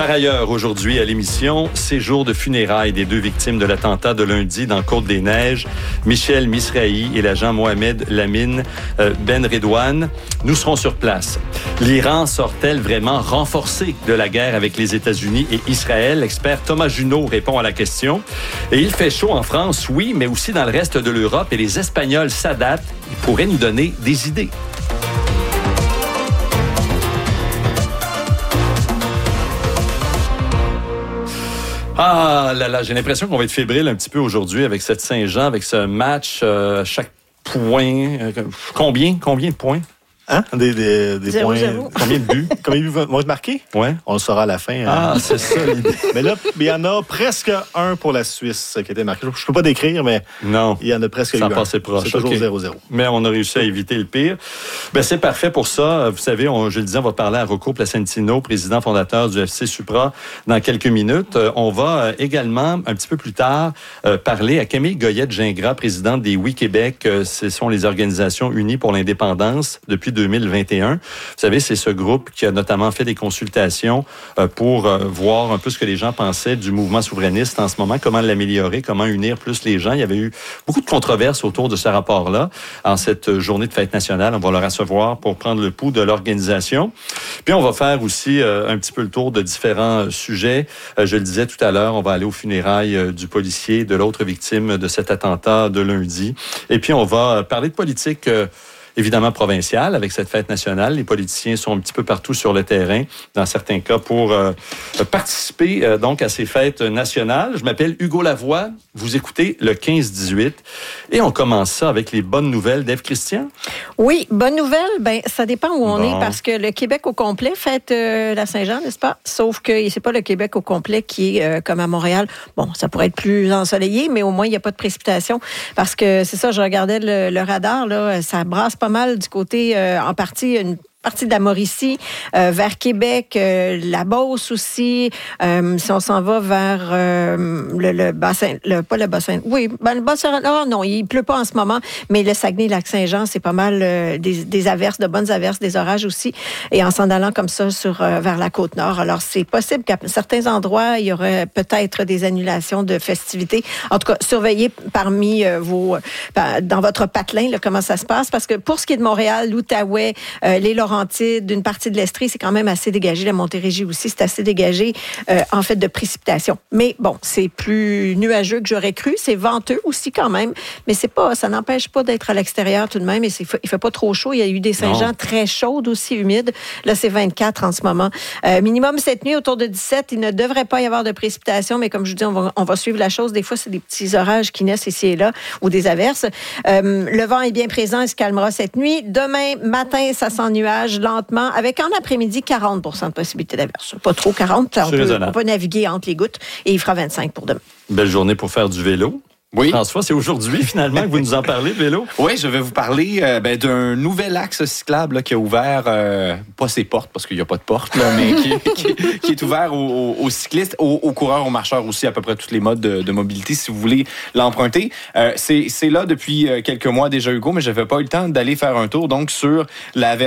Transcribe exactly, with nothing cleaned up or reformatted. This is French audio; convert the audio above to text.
Par ailleurs, aujourd'hui à l'émission, séjour de funérailles des deux victimes de l'attentat de lundi dans Côte-des-Neiges, Michel Misrahi et l'agent Mohamed Lamine euh, Ben Redouane. Nous serons sur place. L'Iran sort-elle vraiment renforcée de la guerre avec les États-Unis et Israël? L'expert Thomas Junot répond à la question. Et il fait chaud en France, oui, mais aussi dans le reste de l'Europe et les Espagnols s'adaptent. Ils pourraient nous donner des idées. Ah là là, j'ai l'impression qu'on va être fébrile un petit peu aujourd'hui avec cette Saint-Jean, avec ce match, euh, chaque point. Euh, combien? Combien de points? Hein? Des, des, des zéro, points. zéro. Combien de buts? Combien de buts vont être marqués? Ouais. On le saura à la fin. Ah, hein. c'est ça l'idée. Mais là, il y en a presque un pour la Suisse qui a été marqué. Je ne peux pas décrire, mais non. Il y en a presque ça eu un. passait proche. C'est toujours okay. zéro zéro. Mais on a réussi à éviter le pire. Ben, c'est parfait pour ça. Vous savez, on, je le disais, on va parler à Rocco Placentino, président fondateur du F C Supra, dans quelques minutes. On va également, un petit peu plus tard, parler à Camille Goyette-Gingras, présidente des Oui Québec. Ce sont les organisations unies pour l'indépendance depuis deux mille vingt et un. Vous savez, c'est ce groupe qui a notamment fait des consultations pour voir un peu ce que les gens pensaient du mouvement souverainiste en ce moment, comment l'améliorer, comment unir plus les gens. Il y avait eu beaucoup de controverses autour de ce rapport-là. En cette journée de fête nationale, on va le recevoir pour prendre le pouls de l'organisation. Puis on va faire aussi un petit peu le tour de différents sujets. Je le disais tout à l'heure, on va aller aux funérailles du policier, de l'autre victime de cet attentat de lundi. Et puis on va parler de politique évidemment provinciale avec cette fête nationale. Les politiciens sont un petit peu partout sur le terrain, dans certains cas, pour euh, participer euh, donc à ces fêtes nationales. Je m'appelle Hugo Lavoie. Vous écoutez le quinze dix-huit. Et on commence ça avec les bonnes nouvelles d'Ève Christian. Oui, bonne nouvelle, ben ça dépend où on bon. est, parce que le Québec au complet fête euh, la Saint-Jean, n'est-ce pas? Sauf que c'est pas le Québec au complet qui est euh, comme à Montréal. Bon, ça pourrait être plus ensoleillé, mais au moins, il n'y a pas de précipitation. Parce que c'est ça, je regardais le, le radar, là, ça brasse pas mal du côté, euh, en partie, une partie de la Mauricie, euh, vers Québec, euh, la Beauce aussi. Euh, si on s'en va vers euh, le, le bassin, le, pas le bassin, oui, ben le bassin, oh non, il pleut pas en ce moment, mais le Saguenay-Lac-Saint-Jean, c'est pas mal euh, des, des averses, de bonnes averses, des orages aussi, et en s'en allant comme ça sur euh, vers la Côte-Nord. Alors, c'est possible qu'à certains endroits, il y aurait peut-être des annulations de festivités. En tout cas, surveillez parmi euh, vos, euh, dans votre patelin, là, comment ça se passe, parce que pour ce qui est de Montréal, l'Outaouais, euh, les Laurentides, d'une partie de l'Estrie, c'est quand même assez dégagé. La Montérégie aussi, c'est assez dégagé, euh, en fait, de précipitations. Mais bon, c'est plus nuageux que j'aurais cru. C'est venteux aussi quand même, mais c'est pas, ça n'empêche pas d'être à l'extérieur tout de même. Et c'est, il fait pas trop chaud. Il y a eu des Saint-Jean non. très chaudes aussi, humides. Là, c'est vingt-quatre en ce moment. Euh, minimum cette nuit, autour de dix-sept. Il ne devrait pas y avoir de précipitations, mais comme je vous dis, on va, on va suivre la chose. Des fois, c'est des petits orages qui naissent ici et là, ou des averses. Euh, le vent est bien présent. Il se calmera cette nuit. Demain matin, ça s'ennuage lentement, avec en après-midi quarante pour cent de possibilité d'averse. Pas trop quarante, on peut, on peut naviguer entre les gouttes et il fera vingt-cinq pour demain. Belle journée pour faire du vélo. Oui. François, c'est aujourd'hui finalement que vous nous en parlez de vélo. Oui, je vais vous parler euh, ben, d'un nouvel axe cyclable là, qui a ouvert, euh, pas ses portes parce qu'il n'y a pas de porte, là, mais qui, qui, qui est ouvert aux, aux cyclistes, aux, aux coureurs, aux marcheurs aussi, à peu près tous les modes de, de mobilité si vous voulez l'emprunter. Euh, c'est, c'est là depuis quelques mois déjà, Hugo, mais je n'avais pas eu le temps d'aller faire un tour donc sur la version